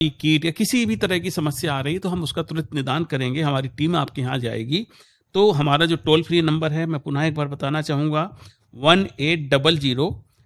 कीट या किसी भी तरह की समस्या आ रही है तो हम उसका तुरंत निदान करेंगे, हमारी टीम आपके यहाँ जाएगी। तो हमारा जो टोल फ्री नंबर है मैं पुनः एक बार बताना चाहूँगा 1800